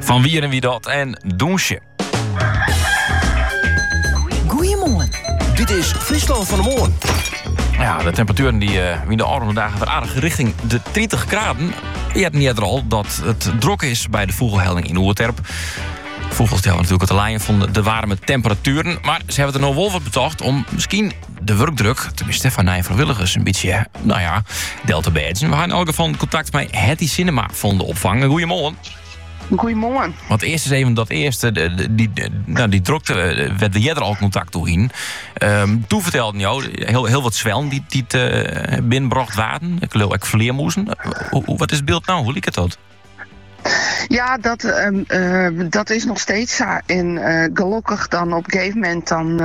Van wie en wie dat en Doensje. Goedemorgen. Dit is Friesland van de Morgen. Ja, de temperaturen die in de oude dagen weer aardig richting de 30 graden. Je hebt niet al dat het druk is bij de vogelhelding in Oerterp. Vogels die houden natuurlijk het laaien van de warme temperaturen. Maar ze hebben er nog wel wat betocht om misschien de werkdruk, tenminste van nieuwe vrijwilligers, een beetje, deel te bijten. We gaan in elk geval contact met Hetty Cinema van de opvang. Goedemorgen. Goedemorgen. Want eerst is even dat eerste, die drukte, werd jij er al contact toe in. Toen vertelde jou heel wat zwellen die het binnenbracht waren. Ik geloof ook vleermoezen. Wat is het beeld nou? Hoe liep het dat? Ja, dat is nog steeds zo. En gelukkig dan op een gegeven moment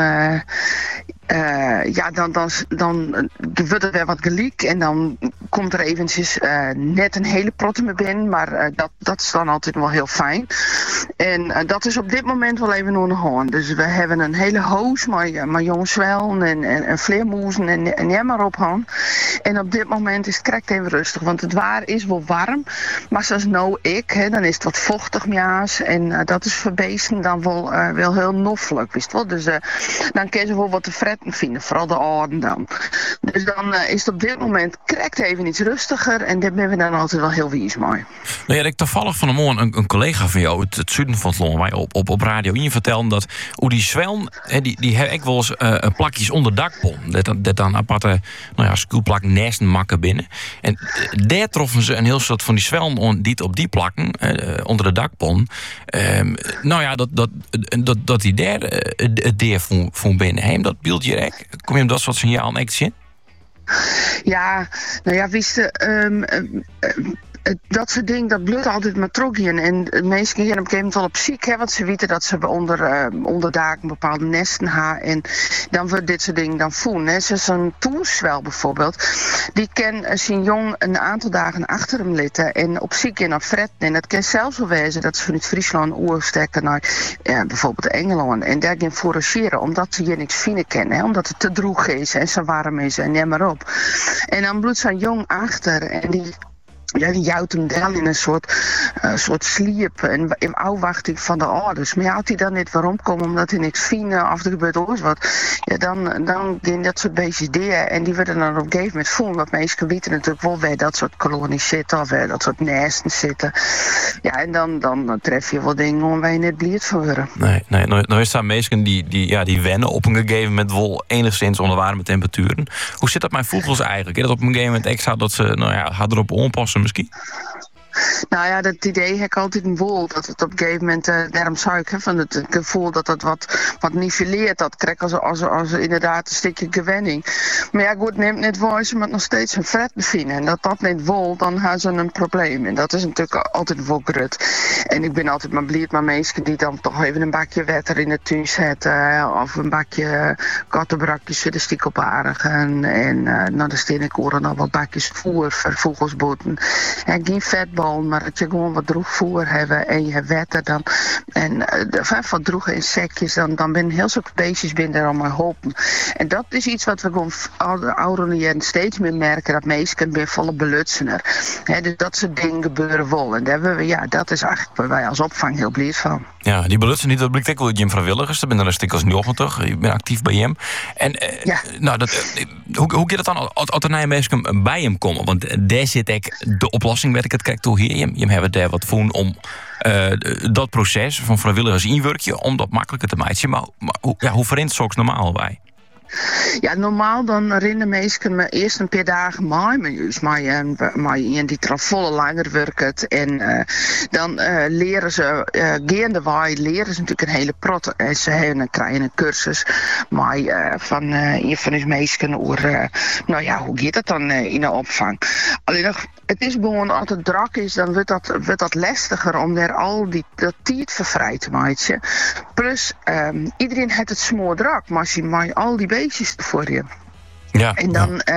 dan wordt er weer wat geliek en dan komt er eventjes net een hele protte mee binnen, maar dat is dan altijd wel heel fijn. En dat is op dit moment wel even nog hand. Dus we hebben een hele hoos met jonge zwellen en vleermoezen en ja maar op hand. En op dit moment is het correct even rustig, want het waar is wel warm, maar zoals nou dan is het wat vochtig mjaas en dat is voor beesten dan wel heel noffelijk, wist wel. Dus dan kun je wel wat te fretten vinden, vooral de oren dan. Dus dan is het op dit moment correct even iets rustiger en daar ben we dan altijd wel heel wies mee. Nou ja, ik toevallig van de morgen een collega van jou, het zuiden van het Loon, wij op Radio 1 vertelde dat hoe die zwelm, die heb ik wel eens plakjes onder dakpon. Dat dan aparte, schuurplak nesten makken binnen. En daar troffen ze een heel soort van die zwelm die op die plakken onder de dakpon. Dat die daar het deer van binnen. Heem dat beeldje ek? Kom je hem dat soort signaal en zien? Ja, wist je, dat soort dingen, dat bloedt altijd maar troggen. En de mensen gaan op een gegeven moment wel op ziek, want ze weten dat ze onder daken bepaalde nesten hebben. En dan wordt dit soort dingen dan voelen. Zo'n toerswel bijvoorbeeld, die kan zijn jong een aantal dagen achter hem litten en op ziek en op fretten. En dat kan zelfs wel wezen dat ze vanuit Friesland oorstekken naar bijvoorbeeld Engeland. En daar gaan forageren, omdat ze hier niks vinden kennen. Omdat het te droeg is en zo warm is en neem maar op. En dan bloedt zo'n jong achter en die jouwt hem dan in een soort sliep en in afwachting van de ouders. Maar houdt hij dan niet waarom komen omdat hij niks vinden of er gebeurt ooit wat. Ja, dan gaan dat soort beestjes dieren en die worden dan op een gegeven moment voelen. Want meestal weten natuurlijk wel waar dat soort kolonies zitten of waar dat soort nesten zitten. Ja, en dan tref je wel dingen waar je net bliert van worden. Nee, nou is daar mensen die wennen op een gegeven moment wel enigszins onder warme temperaturen. Hoe zit dat met vogels eigenlijk? Is dat op een gegeven moment extra dat ze gaan erop onpassen misschien? Nou ja, dat idee heb ik altijd een wol. Dat het op een gegeven moment, daarom zou ik van het gevoel dat het wat niveleert. Dat krijg als inderdaad een stukje gewenning. Maar ja, goed, neemt net waar ze met nog steeds een fret bevinden. En dat niet wol, dan hebben ze een probleem. En dat is natuurlijk altijd wel grut. En ik ben altijd maar blij met mensen die dan toch even een bakje water in de tuin zetten. Of een bakje kattenbrakjes voor de stiek op aardigen. En dan steen ik horen dan wat bakjes voer voor vogelsboten. En geen vetbal. Maar dat je gewoon wat droeg voer hebben en je hebt wetten dan. En van droege insectjes, dan ben heel veel beestjes binnen er allemaal hopen. En dat is iets wat we gewoon oudere jaren steeds meer merken, dat meesten weer volle belutsener. Dus dat soort dingen gebeuren wel. En daar hebben we, dat is eigenlijk waar wij als opvang heel blij van. Ja, die belutsen niet, dat blijkt ook wel Jim vrijwilligers. Er ben er een stuk als 90. Ik ben actief bij hem. En hoe gaat het dan als er naar mensen bij hem komen? Want daar zit ik de oplossing, weet ik het kijk toe hier. Je hebt daar wat voor om dat proces van vrijwilligers inwerken om dat makkelijker te maken. Maar hoe verrent het ook normaal bij? Ja, normaal dan herinneren mensen me eerst een paar dagen maar die er al volle langer werkt. En dan leren ze, gaandeweg leren ze natuurlijk een hele prot. En ze krijgen een cursus van een van de mensen over, hoe gaat dat dan in de opvang? Alleen nog, het is gewoon, als het druk is, dan wordt dat lastiger om daar al dat tijd voor vrij te maken. Plus, iedereen heeft het smoor druk, maar je maakt al die beestjes voor je. Ja, en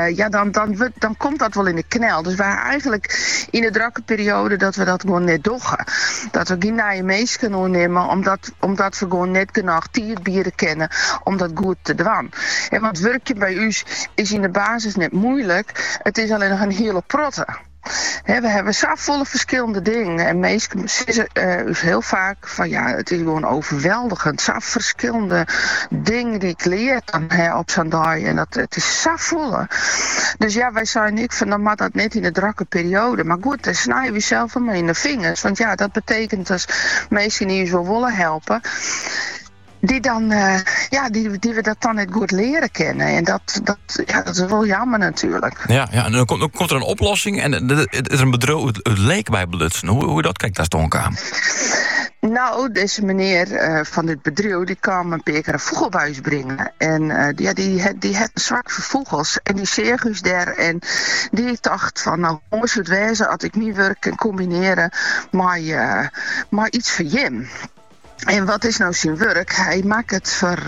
dan komt dat wel in de knel. Dus wij eigenlijk in de drukke periode dat we dat gewoon net doen. Dat we geen nieuwe mensen kunnen nemen, omdat we gewoon net genoeg tierbieren kennen om dat goed te doen. En want werkje bij u is in de basis net moeilijk. Het is alleen nog een hele protte. We hebben zoveel verschillende dingen. En meestal is heel vaak van ja, het is gewoon overweldigend. Zo verschillende dingen die ik leer dan op zo'n dag. En het is zo vol. Dus ja, wij zijn niet van dan mag dat net in de drukke periode. Maar goed, dan snijden we zelf maar in de vingers. Want ja, dat betekent dat mensen die je zo willen helpen. Die dan, die we dat dan net goed leren kennen. En dat is wel jammer natuurlijk. Ja, en dan komt er een oplossing en het is een bedrijf, het leek bij blutsen. Hoe dat kijkt daar stonk aan? Nou, deze meneer van dit bedrijf, die kwam een paar keer een vogelbuis brengen. En die had een zwak voor vogels. En die zeer daar. En die dacht van, nou, moest het wezen als ik mijn werk kan combineren maar iets voor Jim. En wat is nou zijn werk? Hij maakt het voor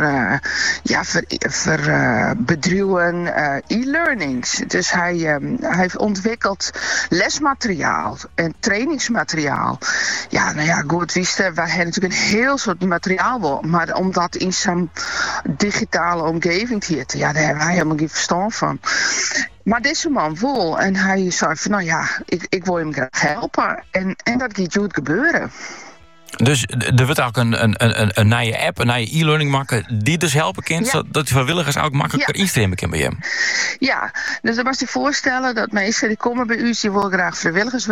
bedrijven e-learnings. Dus hij ontwikkelt lesmateriaal en trainingsmateriaal. Ja, nou ja, goed, wij hebben natuurlijk een heel soort materiaal, maar om dat in zo'n digitale omgeving te zetten, ja, daar hebben wij helemaal geen verstand van. Maar deze man vol en hij zei van, nou ja, ik wil hem graag helpen. En dat gaat goed gebeuren. Dus er wordt ook een nieuwe app, een nieuwe e-learning maken, die dus helpen kan, zodat die vrijwilligers ook makkelijker instreamen kunnen bij hem. Ja, dus dan was je voorstellen dat mensen die komen bij u, die willen graag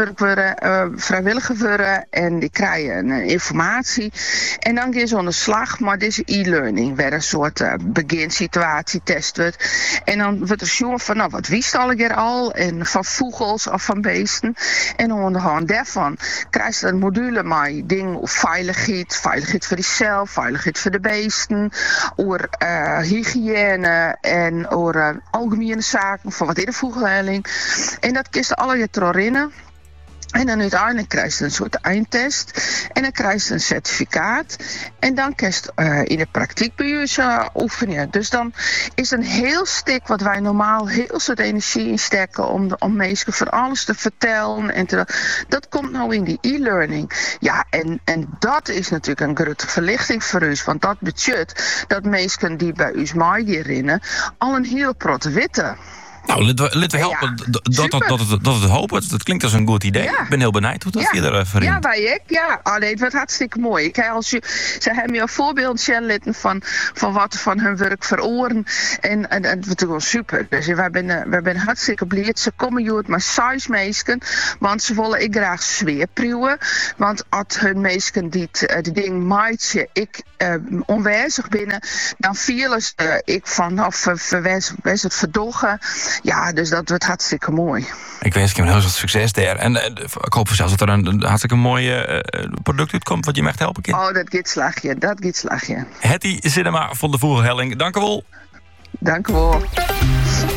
vrijwilliger worden en die krijgen informatie. En dan gaan ze aan de slag, maar deze e-learning werd een soort beginsituatie, test wordt. En dan wordt er jongen van, nou, wat wist al en van vogels of van beesten. En aan de hand daarvan krijg je een module met dingen veiligheid voor jezelf, veiligheid voor de beesten, over hygiëne en over algemene zaken van wat is de vogelheiling. En dat kist alle je erin. En dan uiteindelijk krijg je een soort eindtest. En dan krijg je een certificaat. En dan krijg je in de praktijk bij je oefenen. Dus dan is een heel stuk wat wij normaal heel soort energie insteken om mensen van alles te vertellen. En dat komt nou in die e-learning. Ja, en dat is natuurlijk een grote verlichting voor ons. Want dat betekent dat mensen die bij ons meegeven al een heel protte weten. Nou, laten we helpen dat het hopen. Dat klinkt als een goed idee. Ja. Ik ben heel benieuwd hoe dat verder verricht. Ja, bij ik. Ja, het wordt hartstikke mooi. Ze hebben je een voorbeeld laten van wat van hun werk veroren. En het wordt natuurlijk wel super. Dus wij ben hartstikke blij. Ze komen hier met 6 mensen. Want ze willen ik graag sfeerproeven. Want als hun mensen die ding maaitje, ik onwijzig binnen, dan vielen ze ik van verwijs het verdoggen. Ja, dus dat wordt hartstikke mooi. Ik wens je heel veel succes daar. En ik hoop zelfs dat er een hartstikke mooi product uitkomt wat je me echt helpen kan. Oh, dat gaat slagje. Hetty Cinema van de Vogelhelling. Dank u wel. Dank u wel.